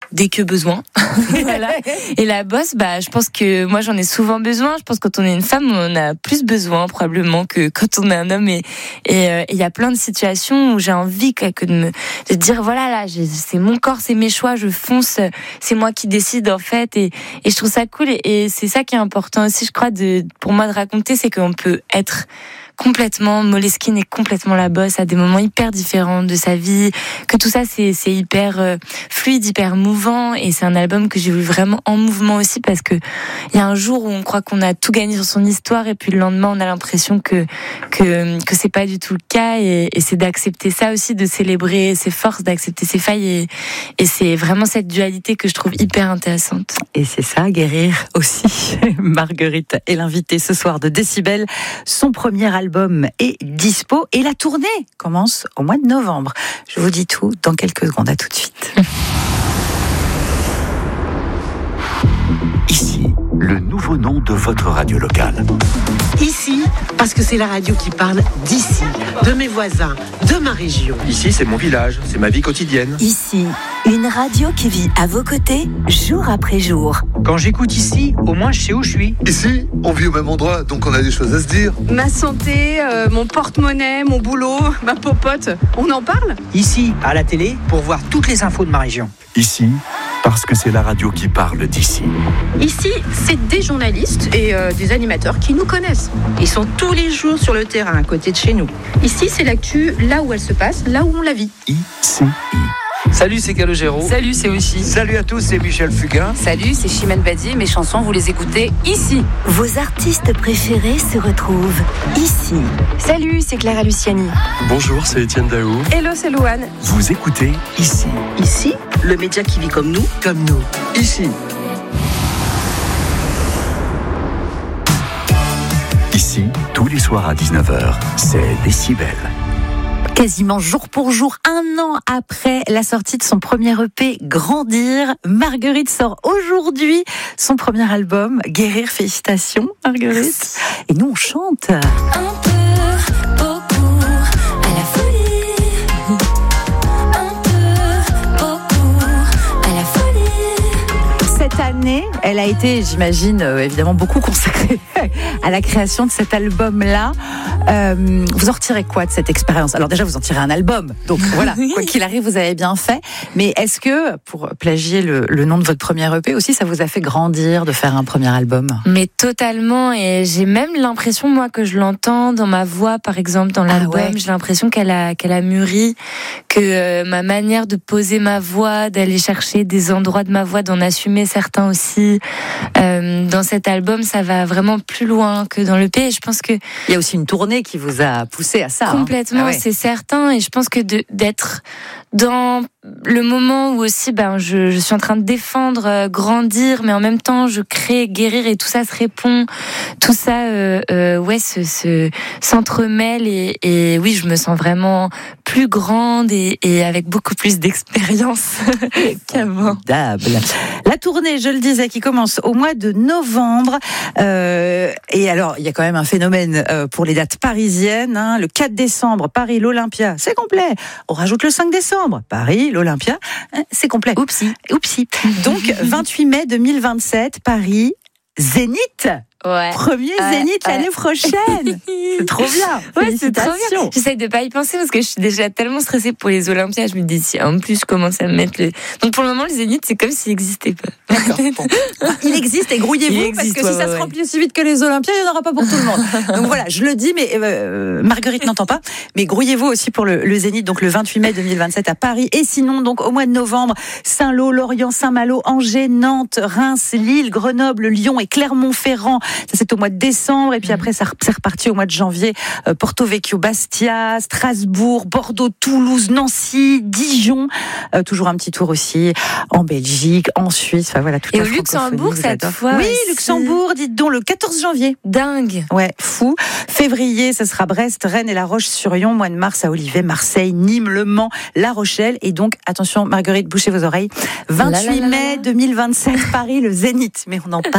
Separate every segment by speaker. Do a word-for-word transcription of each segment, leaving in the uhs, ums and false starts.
Speaker 1: dès que besoin. Voilà. Et la bosse, bah, je pense que moi j'en ai souvent besoin. Je pense que quand on est une femme, on en a plus besoin probablement que quand on est un homme. Et et il euh, y a plein de situations où j'ai envie que, que de me de dire voilà là, j'ai, c'est mon corps, c'est mes choix, je fonce, c'est moi qui décide en fait. Et et je trouve ça cool. Et, et c'est ça qui est important aussi, je crois, de pour moi de raconter, c'est qu'on peut être complètement Moleskine et complètement la bosse à des moments hyper différents de sa vie, que tout ça c'est c'est hyper euh, fluide, hyper mouvant, et c'est un album que j'ai voulu vraiment en mouvement aussi, parce que il y a un jour où on croit qu'on a tout gagné sur son histoire et puis le lendemain on a l'impression que que que c'est pas du tout le cas, et, et c'est d'accepter ça aussi, de célébrer ses forces, d'accepter ses failles, et et c'est vraiment cette dualité que je trouve hyper intéressante.
Speaker 2: Et c'est ça, guérir aussi. Marguerite est l'invitée ce soir de Décibel. Son premier album est dispo et la tournée commence au mois de novembre. Je vous dis tout dans quelques secondes. À tout de suite.
Speaker 3: Ici, le nouveau nom de votre radio locale.
Speaker 4: Ici, parce que c'est la radio qui parle d'ici, de mes voisins, de ma région.
Speaker 5: Ici, c'est mon village, c'est ma vie quotidienne.
Speaker 6: Ici, une radio qui vit à vos côtés, jour après jour.
Speaker 7: Quand j'écoute ici, au moins je sais où je suis.
Speaker 8: Ici, on vit au même endroit, donc on a des choses à se dire.
Speaker 9: Ma santé, euh, mon porte-monnaie, mon boulot, ma popote, on en parle ?
Speaker 7: Ici, à la télé, pour voir toutes les infos de ma région.
Speaker 3: Ici, parce que c'est la radio qui parle d'ici.
Speaker 9: Ici, c'est des journalistes et euh, des animateurs qui nous connaissent. Ils sont tous les jours sur le terrain, à côté de chez nous. Ici, c'est l'actu, là où elle se passe, là où on la vit.
Speaker 3: I C I.
Speaker 10: Salut, c'est Calogero.
Speaker 11: Salut, c'est Oshi.
Speaker 12: Salut à tous, c'est Michel Fugain.
Speaker 11: Salut, c'est Chimène Badi. Mes chansons, vous les écoutez ici.
Speaker 6: Vos artistes préférés se retrouvent ici.
Speaker 13: Salut, c'est Clara Luciani.
Speaker 14: Bonjour, c'est Étienne Daou.
Speaker 13: Hello, c'est Louane.
Speaker 3: Vous écoutez ici.
Speaker 4: Ici, le média qui vit comme nous, comme nous.
Speaker 12: Ici.
Speaker 3: Ici, tous les soirs à dix-neuf heures, c'est Décibel.
Speaker 2: Quasiment jour pour jour, un an après la sortie de son premier E P Grandir, Marguerite sort aujourd'hui son premier album Guérir. Félicitations Marguerite. Et nous on chante.
Speaker 6: Un peu, beaucoup, à la folie. Un peu, beaucoup, à la folie.
Speaker 2: Cette année, elle a été, j'imagine, euh, évidemment beaucoup consacrée à la création de cet album-là. Euh, vous en retirez quoi de cette expérience ? Alors déjà, vous en tirez un album, donc voilà, quoi qu'il arrive, vous avez bien fait. Mais est-ce que, pour plagier le, le nom de votre premier E P aussi, ça vous a fait grandir de faire un premier album ?
Speaker 1: Mais totalement, et j'ai même l'impression, moi, que je l'entends dans ma voix, par exemple, dans l'album. Ah ouais. J'ai l'impression qu'elle a, qu'elle a mûri, que euh, ma manière de poser ma voix, d'aller chercher des endroits de ma voix, d'en assumer certains aussi, euh, dans cet album, ça va vraiment plus loin que dans l'E P. Et je pense que
Speaker 2: il y a aussi une tournée qui vous a poussé à ça.
Speaker 1: Complètement, hein. Ah ouais. C'est certain. Et je pense que de, d'être dans le moment où aussi, ben, je, je suis en train de défendre, euh, grandir, mais en même temps, je crée, guérir, et tout ça se répond, tout ça, euh, euh, ouais, se, se s'entremêle, et, et oui, je me sens vraiment plus grande et, et avec beaucoup plus d'expérience qu'avant.
Speaker 2: La tournée, je le disais, qui commence au mois de novembre. Euh, et alors, il y a quand même un phénomène euh, pour les dates parisiennes. Hein. Le quatre décembre, Paris, l'Olympia, c'est complet. On rajoute le cinq décembre, Paris, l'Olympia, hein, c'est complet.
Speaker 1: Oupsie.
Speaker 2: Oupsie. Donc, vingt-huit mai deux mille vingt-sept, Paris, Zénith.
Speaker 1: Ouais.
Speaker 2: Premier
Speaker 1: euh,
Speaker 2: Zénith
Speaker 1: euh.
Speaker 2: l'année prochaine. C'est trop bien.
Speaker 1: Ouais, c'est trop bien. J'essaye de pas y penser parce que je suis déjà tellement stressée pour les Olympias. Je me dis, si en plus je commence à me mettre le. Donc pour le moment, le Zénith, c'est comme s'il n'existait pas.
Speaker 2: D'accord. Bon. Il existe et grouillez-vous existe, parce que ouais, si ça ouais. se remplit aussi vite que les Olympias, il n'y en aura pas pour tout le monde. Donc voilà, je le dis, mais euh, Marguerite n'entend pas. Mais grouillez-vous aussi pour le, le Zénith, donc le vingt-huit mai deux mille vingt-sept à Paris. Et sinon, donc au mois de novembre, Saint-Lô, Lorient, Saint-Malo, Angers, Nantes, Reims, Lille, Grenoble, Lyon et Clermont-Ferrand. Ça c'est au mois de décembre. Et puis après, ça c'est reparti au mois de janvier. Euh, Porto Vecchio, Bastia, Strasbourg, Bordeaux, Toulouse, Nancy, Dijon. Euh, toujours un petit tour aussi en Belgique, en Suisse. Enfin voilà, toute
Speaker 1: et
Speaker 2: la
Speaker 1: au Luxembourg cette fois.
Speaker 2: Oui, Luxembourg, dites donc, le quatorze janvier.
Speaker 1: Dingue.
Speaker 2: Ouais, fou. Février, ce sera Brest, Rennes et La Roche-sur-Yon. Mois de mars à Olivet, Marseille, Nîmes, Le Mans, La Rochelle. Et donc, attention, Marguerite, bouchez vos oreilles. vingt-huit mai deux mille vingt-sept, Paris, le Zénith. Mais on n'en parle pas.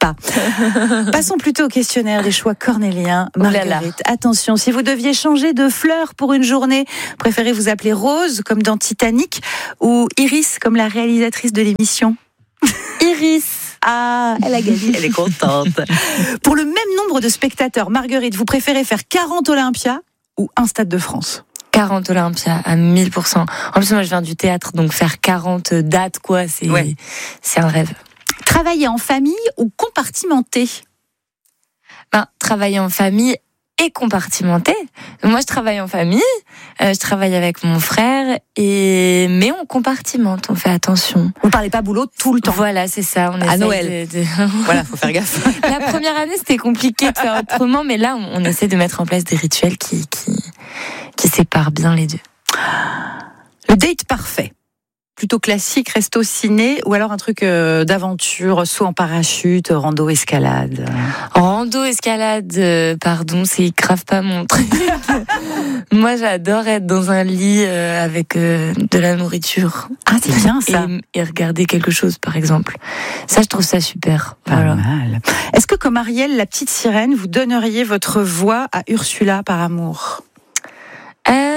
Speaker 2: pas. Passons plutôt au questionnaire des choix cornéliens. Marguerite, attention, si vous deviez changer de fleur pour une journée, préférez vous appeler Rose, comme dans Titanic, ou Iris, comme la réalisatrice de l'émission?
Speaker 1: Iris.
Speaker 2: Ah, elle a gagné, elle est contente. Pour le même nombre de spectateurs, Marguerite, vous préférez faire quarante Olympia ou un Stade de France?
Speaker 1: quarante Olympia à mille pour cent. En plus, moi, je viens du théâtre, donc faire quarante dates, quoi, c'est, ouais. c'est un rêve.
Speaker 2: Travailler en famille ou compartimenté?
Speaker 1: Ben, travailler en famille et compartimenté. Moi, je travaille en famille, euh, je travaille avec mon frère, et mais on compartimente, on fait attention.
Speaker 2: Vous parlez pas boulot tout le temps.
Speaker 1: Voilà, c'est ça. On
Speaker 2: à Noël. De, de...
Speaker 1: voilà, faut faire gaffe. La première année, c'était compliqué de faire autrement, mais là, on, on essaie de mettre en place des rituels qui, qui, qui séparent bien les deux.
Speaker 2: Le date parfait. Plutôt classique, resto ciné, ou alors un truc euh, d'aventure, saut en parachute, rando, escalade?
Speaker 1: Rando, escalade, euh, pardon, c'est grave pas mon truc. Moi, j'adore être dans un lit euh, avec euh, de la nourriture.
Speaker 2: Ah, c'est bien ça.
Speaker 1: Et, et regarder quelque chose, par exemple. Ça, je trouve ça super.
Speaker 2: Pas
Speaker 1: voilà.
Speaker 2: mal. Est-ce que, comme Ariel, la petite sirène, vous donneriez votre voix à Ursula par amour?
Speaker 1: Euh...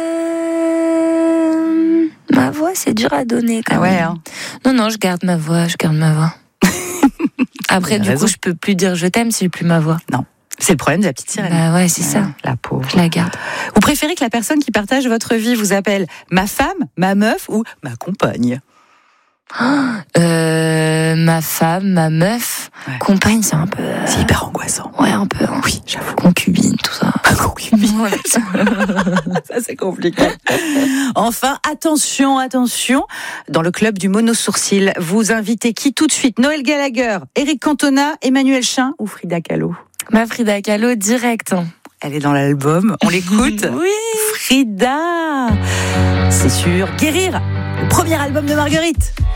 Speaker 1: Ma voix, c'est dur à donner quand
Speaker 2: ah
Speaker 1: même.
Speaker 2: Ouais, hein.
Speaker 1: Non, non, je garde ma voix, je garde ma voix. Après, du raison. coup, je peux plus dire je t'aime si j'ai plus ma voix.
Speaker 2: Non, c'est le problème de la petite sirène.
Speaker 1: Bah ouais, c'est
Speaker 2: ouais,
Speaker 1: ça.
Speaker 2: La pauvre.
Speaker 1: Je la garde.
Speaker 2: Vous préférez que la personne qui partage votre vie vous appelle ma femme, ma meuf ou ma compagne?
Speaker 1: Euh, ma femme, ma meuf, ouais. Compagne, c'est un peu. Euh...
Speaker 2: C'est hyper angoissant.
Speaker 1: Ouais, un peu. Hein.
Speaker 2: Oui, j'avoue.
Speaker 1: Concubine, tout ça.
Speaker 2: Concubine. Ouais. Ça, c'est compliqué. Enfin, attention, attention. Dans le club du mono-sourcil, vous invitez qui tout de suite? Noël Gallagher, Eric Cantona, Emmanuel Chin ou Frida Kahlo?
Speaker 1: Ma Frida Kahlo, direct.
Speaker 2: Elle est dans l'album. On l'écoute?
Speaker 1: Oui.
Speaker 2: Frida. C'est sûr. Guérir. Le premier album de Marguerite.